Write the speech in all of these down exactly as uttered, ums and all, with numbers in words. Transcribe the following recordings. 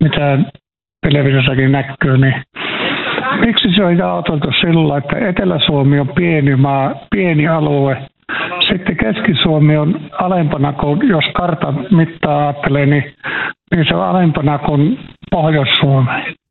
mitä televisiossakin näkyy, niin miksi se on jaoteltu sillä, että Etelä-Suomi on pieni maa, pieni alue. Sitten Keski-Suomi on alempana kuin, jos kartan mittaa ajattelee, niin, niin se on alempana kuin Pohjois-Suomi.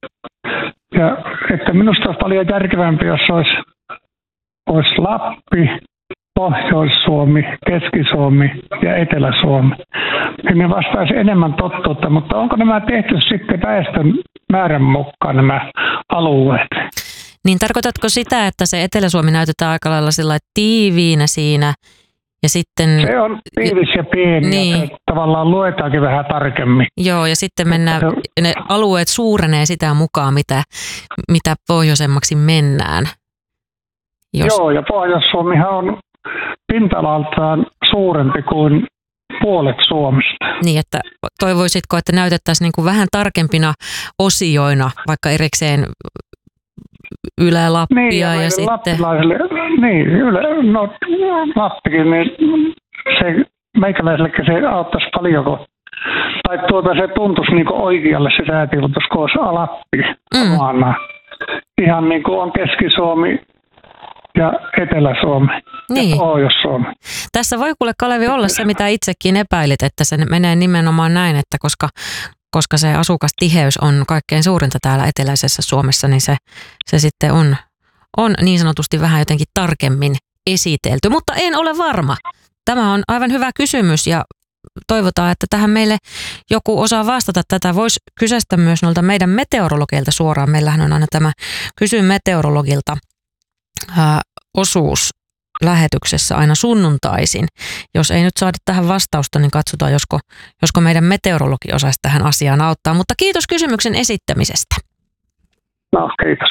Ja että minusta olisi paljon järkevämpi, jos olisi, olisi Lappi, Pohjois-Suomi, Keski-Suomi ja Etelä-Suomi. Niin ne vastaisi enemmän totuutta, mutta onko nämä tehty sitten väestön määrän mukaan nämä alueet? Niin tarkoitatko sitä, että se Etelä-Suomi näytetään aika lailla sillä tiiviinä siinä ja sitten... Se on tiivis ja pieni, niin. Ja tavallaan luetaankin vähän tarkemmin. Joo, ja sitten mennään, ne alueet suurenee sitä mukaan, mitä, mitä pohjoisemmaksi mennään. Jos... Joo, ja Pohjois-Suomihan on pinta-alaltaan suurempi kuin puolet Suomesta. Niin, että toivoisitko, että näytettäisiin niin kuin vähän tarkempina osioina, vaikka erikseen Ylä-Lappia niin, ja, ja sitten... Niin, ylä, no Lappikin, niin se meikäläiselle se auttaisi paljon, kun, tai tuota se tuntuisi niin kuin oikealle se säätilutus, kun olisi Lappi mm. maana. Ihan niin kuin on Keski-Suomi ja Etelä-Suomi niin. Ja Pohjois-Suomi. Tässä voi kuule Kalevi olla se, mitä itsekin epäilit, että se menee nimenomaan näin, että koska, koska se asukastiheys on kaikkein suurinta täällä eteläisessä Suomessa, niin se, se sitten on, on niin sanotusti vähän jotenkin tarkemmin esitelty. Mutta en ole varma. Tämä on aivan hyvä kysymys ja toivotaan, että tähän meille joku osaa vastata tätä. Voisi kysästä myös noilta meidän meteorologeilta suoraan. Meillähän on aina tämä Kysy meteorologilta ää, osuus lähetyksessä aina sunnuntaisin. Jos ei nyt saada tähän vastausta, niin katsotaan, josko, josko meidän meteorologi osaisi tähän asiaan auttaa. Mutta kiitos kysymyksen esittämisestä. No, kiitos.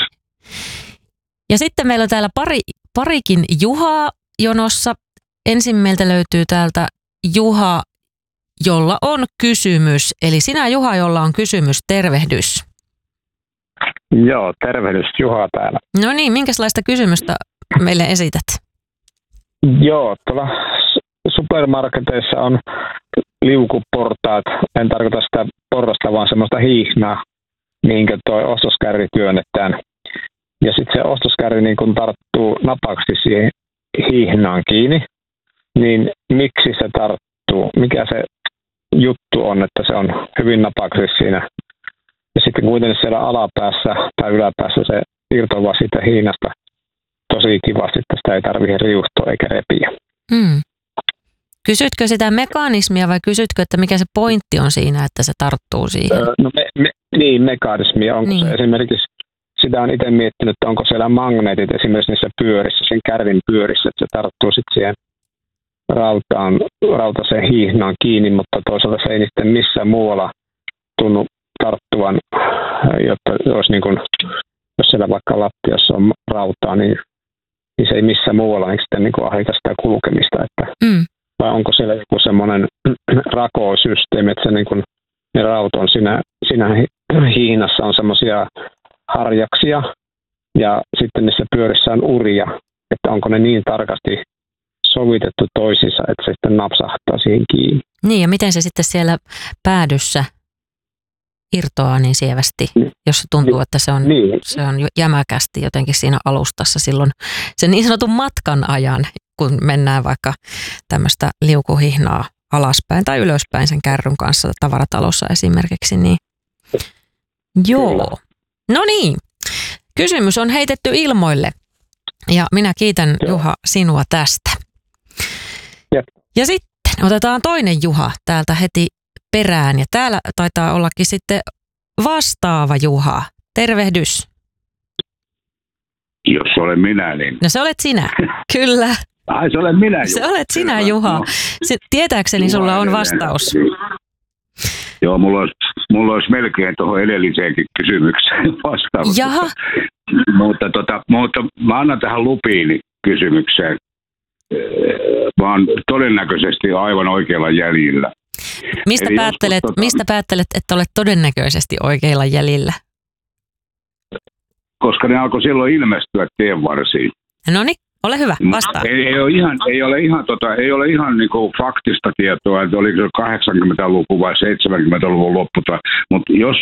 Ja sitten meillä on täällä pari, parikin Juhaa jonossa. Ensin meiltä löytyy täältä Juha, jolla on kysymys. Eli sinä Juha, jolla on kysymys, tervehdys. Joo, tervehdys Juha täällä. No niin, minkälaista kysymystä meille esität? Joo, tuolla supermarketeissa on liukuportaat. En tarkoita sitä porrasta, vaan semmoista hihnaa, mihinkä toi ostoskärri työnnetään. Ja sitten se ostoskärri niin kun tarttuu napakasti siihen hihnaan kiinni, niin miksi se tarttuu? Mikä se juttu on, että se on hyvin napaksi siinä? Ja sitten kuitenkin siellä alapäässä tai yläpäässä se irtoaa siitä hihnasta tosi kivasti, että sitä ei tarvitse riuhtoa eikä repiä. Hmm. Kysytkö sitä mekanismia vai kysytkö, että mikä se pointti on siinä, että se tarttuu siihen? Öö, no me, me, niin, mekanismia. Onko niin. Se esimerkiksi, sitä on itse miettinyt, että onko siellä magneetit esimerkiksi niissä pyörissä, sen kärvin pyörissä, että se tarttuu sitten siihen rautaan, rautaseen hihnaan kiinni, mutta toisaalta se ei sitten missään muualla tunnu tarttuvan, jotta olisi niin kuin, jos siellä vaikka lattiassa on rautaa, niin, niin se ei missään muualla niin sitten niin kuin ahita sitä kulkemista. Että, mm. Vai onko siellä joku semmoinen rakosysteemi, että se niin kuin, ne raut on siinä, siinä hihnassa on semmoisia harjaksia ja sitten niissä pyörissä on uria, että onko ne niin tarkasti sovitettu toisiinsa, että se sitten napsahtaa siihen kiinni. Niin, ja miten se sitten siellä päädyssä irtoaa niin sievästi, jos se tuntuu, että se on, niin. se on jämäkästi jotenkin siinä alustassa silloin sen niin sanotun matkan ajan, kun mennään vaikka tämmöistä liukuhihnaa alaspäin tai ylöspäin sen kärryn kanssa tavaratalossa esimerkiksi. Niin. Joo. No niin, kysymys on heitetty ilmoille ja minä kiitän Joo. Juha sinua tästä. Jep. Ja sitten otetaan toinen Juha täältä heti perään ja täällä taitaa ollakin sitten vastaava Juha. Tervehdys. Jos olen minä, niin... No se olet sinä, kyllä. Ai se olen minä, Juha. Se olet sinä, Juha. Se, tietääkseni Juha, sulla on vastaus. Joo, mulla olisi, mulla olisi melkein tuohon edelliseenkin kysymykseen vastaus. Jaha. Mutta, tota, mutta mä annan tähän lupiini kysymykseen. Mä oon todennäköisesti aivan oikealla jäljellä. Mistä päättelet, tota, mistä päättelet, että olet todennäköisesti oikeilla jäljillä? Koska ne alkoi silloin ilmestyä tienvarsiin. No niin, ole hyvä, vastaa. Ei, ei ole ihan, ei ole ihan, tota, ei ole ihan niinku faktista tietoa, että oliko se kahdeksankymmentäluvun vai seitsemänkymmentäluvun loppu. Mutta jos